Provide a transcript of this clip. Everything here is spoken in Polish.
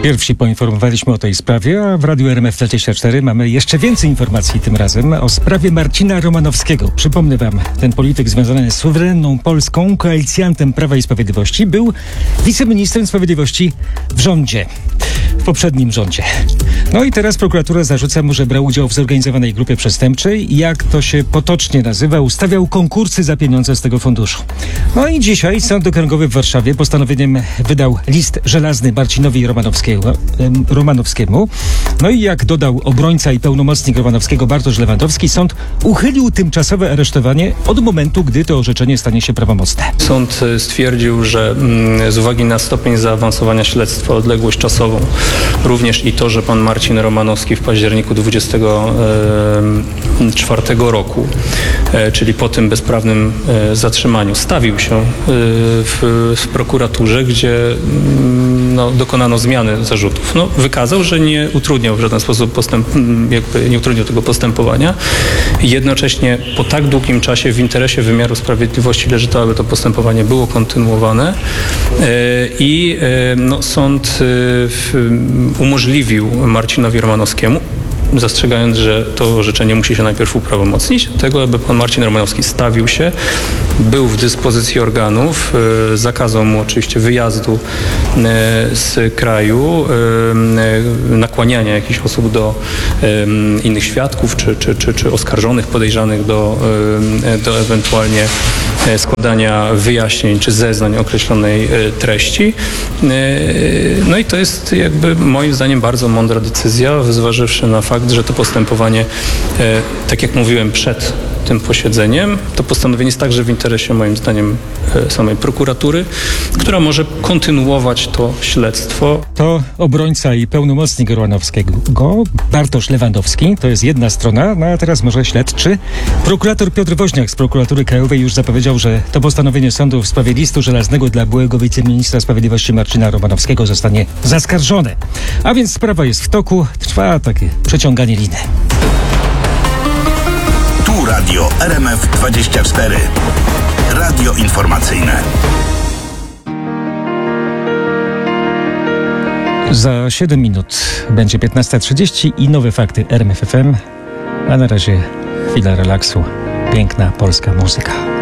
Pierwsi poinformowaliśmy o tej sprawie, a w Radiu RMF24 mamy jeszcze więcej informacji, tym razem o sprawie Marcina Romanowskiego. Przypomnę wam, ten polityk związany z suwerenną Polską, koalicjantem Prawa i Sprawiedliwości, był wiceministrem sprawiedliwości w rządzie, w poprzednim rządzie. No i teraz prokuratura zarzuca mu, że brał udział w zorganizowanej grupie przestępczej i, jak to się potocznie nazywa, ustawiał konkursy za pieniądze z tego funduszu. No i dzisiaj Sąd Okręgowy w Warszawie postanowieniem wydał list żelazny Marcinowi Romanowskiemu. No i jak dodał obrońca i pełnomocnik Romanowskiego Bartosz Lewandowski, sąd uchylił tymczasowe aresztowanie od momentu, gdy to orzeczenie stanie się prawomocne. Sąd stwierdził, że z uwagi na stopień zaawansowania śledztwa, odległość czasową, również i to, że pan Marcin Romanowski w październiku 24 roku, czyli po tym bezprawnym zatrzymaniu, stawił się w prokuraturze, gdzie dokonano zmiany zarzutów. Wykazał, że nie utrudniał w żaden sposób nie utrudniał tego postępowania. Jednocześnie po tak długim czasie w interesie wymiaru sprawiedliwości leży to, aby to postępowanie było kontynuowane i sąd umożliwił Marcinowi Romanowskiemu, zastrzegając, że to orzeczenie musi się najpierw uprawomocnić, tego, aby pan Marcin Romanowski stawił się, był w dyspozycji organów, zakazał mu oczywiście wyjazdu z kraju, nakłaniania jakichś osób do innych świadków, czy oskarżonych, podejrzanych do ewentualnie składania wyjaśnień czy zeznań określonej treści. No i to jest jakby moim zdaniem bardzo mądra decyzja, zważywszy na fakt, że to postępowanie, tak jak mówiłem przed tym posiedzeniem, to postanowienie jest także w interesie moim zdaniem samej prokuratury, która może kontynuować to śledztwo. To obrońca i pełnomocnik Romanowskiego, Bartosz Lewandowski, to jest jedna strona, a teraz może śledczy. Prokurator Piotr Woźniak z Prokuratury Krajowej już zapowiedział, że to postanowienie sądu w sprawie listu żelaznego dla byłego wiceministra sprawiedliwości Marcina Romanowskiego zostanie zaskarżone. A więc sprawa jest w toku, trwa takie przeciąganie liny. Tu Radio RMF24. Radio informacyjne. Za 7 minut będzie 15:30 i nowe fakty RMF FM. A na razie chwila relaksu. Piękna polska muzyka.